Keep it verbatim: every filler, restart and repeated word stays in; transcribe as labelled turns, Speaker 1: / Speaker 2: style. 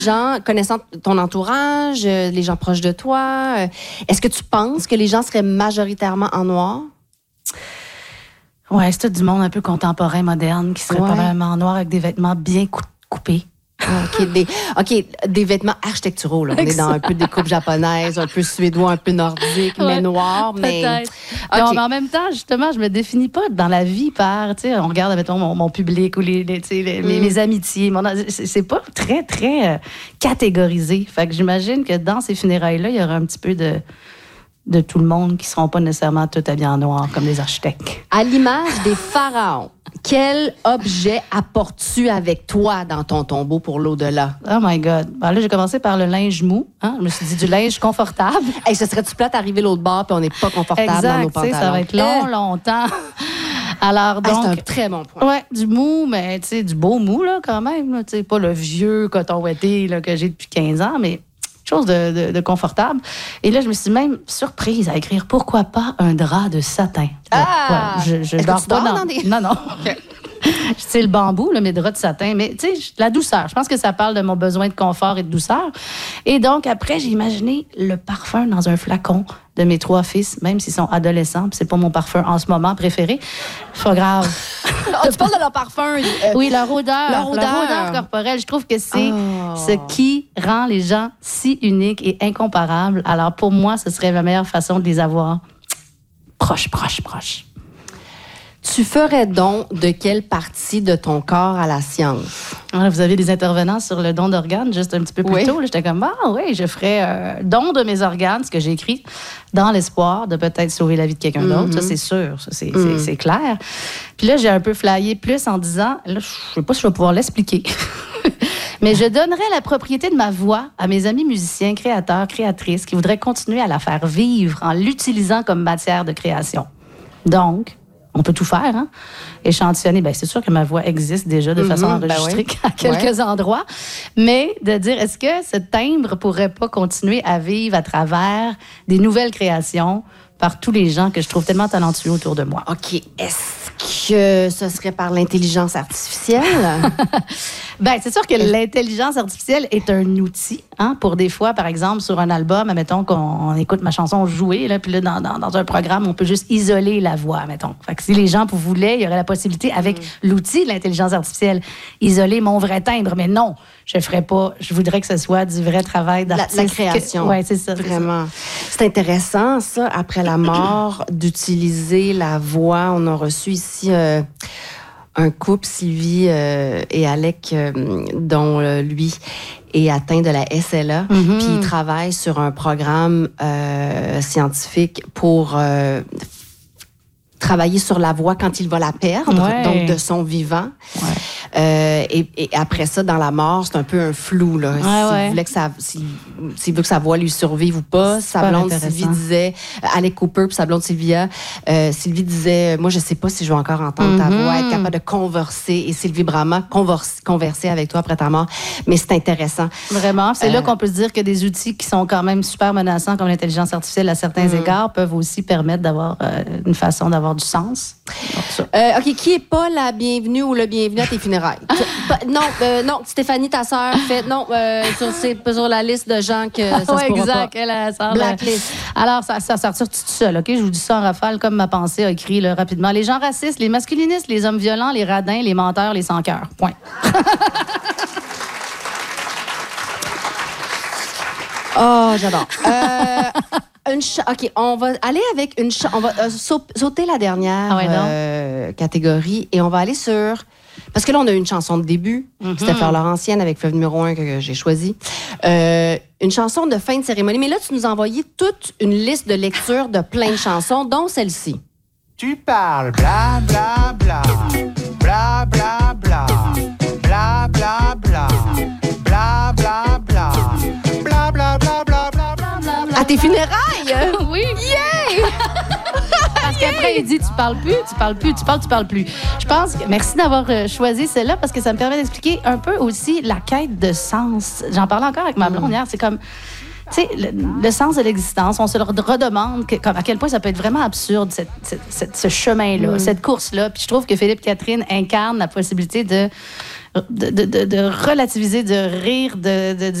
Speaker 1: gens, connaissant ton entourage, les gens proches de toi, est-ce que tu penses que les gens seraient majoritairement en noir?
Speaker 2: Ouais, c'est tout du monde un peu contemporain, moderne, qui serait
Speaker 1: ouais.
Speaker 2: probablement en noir avec des vêtements bien cou- coupés.
Speaker 1: OK, des, OK, des vêtements architecturaux. Là. On est dans un peu des coupes japonaises, un peu suédois, un peu nordique, ouais, mais noir. Mais...
Speaker 2: Peut-être. Okay. Non, mais en même temps, justement, je me définis pas dans la vie par, tu sais, on regarde, mettons, mon, mon public ou les, les, les, mm. mes, mes amitiés. Mon, c'est, c'est pas très, très euh, catégorisé. Fait que j'imagine que dans ces funérailles-là, il y aura un petit peu de... de tout le monde qui ne seront pas nécessairement tout habillés en noir comme les architectes.
Speaker 1: À l'image des pharaons, quel objet apportes-tu avec toi dans ton tombeau pour l'au-delà?
Speaker 2: Oh my God. Ben là, j'ai commencé par le linge mou. Hein? Je me suis dit du linge confortable.
Speaker 1: Hey, ce serait-tu plate d'arriver l'autre bord puis on n'est pas confortable
Speaker 2: exact,
Speaker 1: dans nos pantalons?
Speaker 2: Ça va être long, longtemps. Alors donc,
Speaker 1: ah, c'est un très bon point.
Speaker 2: Ouais, du mou, mais tu sais, du beau mou, là, quand même. Tu sais, pas le vieux coton ouaté là, que j'ai depuis quinze ans, mais... chose de, de, de confortable. Et là, je me suis même surprise à écrire pourquoi pas un drap de satin.
Speaker 1: Ah!
Speaker 2: Ouais, je je
Speaker 1: Est-ce
Speaker 2: dors
Speaker 1: que tu
Speaker 2: pas
Speaker 1: dors
Speaker 2: dans...
Speaker 1: dans des...
Speaker 2: Non, non. Okay. Je sais le bambou, là, mes draps de satin, mais tu sais, la douceur. Je pense que ça parle de mon besoin de confort et de douceur. Et donc, après, j'ai imaginé le parfum dans un flacon de mes trois fils, même s'ils sont adolescents, puis c'est pas mon parfum en ce moment préféré. C'est pas grave.
Speaker 1: oh, tu parles de leur parfum? Euh,
Speaker 2: oui, leur odeur.
Speaker 1: Leur odeur.
Speaker 2: Leur odeur corporelle. Je trouve que c'est
Speaker 1: oh.
Speaker 2: ce qui rend les gens si uniques et incomparables. Alors, pour moi, ce serait la meilleure façon de les avoir proches, proches, proches.
Speaker 1: Tu ferais don de quelle partie de ton corps à la science?
Speaker 2: Alors, vous avez des intervenants sur le don d'organes juste un petit peu plus
Speaker 1: oui.
Speaker 2: tôt. Là, j'étais comme, ah oui, je ferais euh, don de mes organes, ce que j'ai écrit, dans l'espoir de peut-être sauver la vie de quelqu'un mm-hmm. d'autre. Ça, c'est sûr. Ça, c'est, mm. c'est, c'est clair. Puis là, j'ai un peu flyé plus en disant, là, je ne sais pas si je vais pouvoir l'expliquer. Mais je donnerais la propriété de ma voix à mes amis musiciens, créateurs, créatrices qui voudraient continuer à la faire vivre en l'utilisant comme matière de création. Donc, on peut tout faire, hein? Échantillonner. Bien, c'est sûr que ma voix existe déjà de mm-hmm, façon enregistrée ben oui. à quelques ouais. endroits. Mais de dire, est-ce que ce timbre pourrait pas continuer à vivre à travers des nouvelles créations par tous les gens que je trouve tellement talentueux autour de moi?
Speaker 1: OK. Est-ce que ce serait par l'intelligence artificielle?
Speaker 2: Bien, c'est sûr que l'intelligence artificielle est un outil, hein, pour des fois, par exemple, sur un album, admettons qu'on on écoute ma chanson jouer, là, puis là, dans, dans, dans un programme, on peut juste isoler la voix, admettons. Fait que si les gens voulaient, il y aurait la possibilité, avec mm. l'outil de l'intelligence artificielle, isoler mon vrai timbre. Mais non, je ne ferais pas. Je voudrais que ce soit du vrai travail d'artiste.
Speaker 1: La, la création.
Speaker 2: Oui, c'est ça.
Speaker 1: Vraiment. C'est, c'est intéressant, ça, après la mort, d'utiliser la voix. On a reçu ici euh, un couple, Sylvie euh, et Alec, euh, dont euh, lui est atteint de la S L A. Mm-hmm. Puis il travaille sur un programme euh, scientifique pour euh, travailler sur la voix quand il va la perdre, ouais. donc de son vivant. Ouais. Euh, et, et après ça, dans la mort, c'est un peu un flou, là.
Speaker 2: Ouais,
Speaker 1: s'il,
Speaker 2: ouais.
Speaker 1: voulait que ça, s'il, s'il veut que sa voix lui survive ou pas. C'est sa blonde Sylvie disait, Alec Cooper puis sa blonde Sylvia, euh, Sylvie disait, moi, je sais pas si je vais encore entendre mm-hmm. ta voix, être capable de converser. Et Sylvie Brahma, converser, converser avec toi après ta mort. Mais c'est intéressant.
Speaker 2: Vraiment. C'est euh, là qu'on peut se dire que des outils qui sont quand même super menaçants, comme l'intelligence artificielle à certains mm. égards, peuvent aussi permettre d'avoir euh, une façon d'avoir du sens.
Speaker 1: Euh, OK, qui est pas la bienvenue ou le bienvenu à tes funérailles? non, euh, non, Stéphanie, ta sœur, fait non, euh, sur, c'est sur la liste de gens que ça se
Speaker 2: ouais,
Speaker 1: pourra
Speaker 2: exact,
Speaker 1: pas.
Speaker 2: Elle a ça
Speaker 1: Blacklist.
Speaker 2: Alors, ça, ça sortir tout seul, OK? Je vous dis ça en rafale, comme ma pensée a écrit là, rapidement. Les gens racistes, les masculinistes, les hommes violents, les radins, les menteurs, les sans-cœur. Point.
Speaker 1: Oh, j'adore. Euh, une cha- OK, on va aller avec une... Cha- on va euh, sauter la dernière
Speaker 2: ah ouais,
Speaker 1: euh, catégorie et on va aller sur... Parce que là, on a eu une chanson de début. Mm-hmm. C'était Fleur Laurentienne avec Fleuve numéro un que, que j'ai choisi. Euh, une chanson de fin de cérémonie. Mais là, tu nous as envoyé toute une liste de lecture de plein de chansons, dont celle-ci.
Speaker 3: Tu parles bla bla bla, bla bla bla, bla bla bla, bla bla bla, bla bla bla bla bla bla.
Speaker 1: À tes funérailles?
Speaker 2: Oui.
Speaker 1: Yeah!
Speaker 2: Parce qu'après, il dit, tu parles plus, tu parles plus, tu parles, tu parles plus. Je pense que, merci d'avoir choisi celle-là parce que ça me permet d'expliquer un peu aussi la quête de sens. J'en parlais encore avec ma blonde hier. C'est comme, tu sais, le, le sens de l'existence, on se le redemande que, comme, à quel point ça peut être vraiment absurde, cette, cette, cette, ce chemin-là, mm. cette course-là. Puis je trouve que Philippe Catherine incarne la possibilité de, de, de, de, de relativiser, de rire, de, de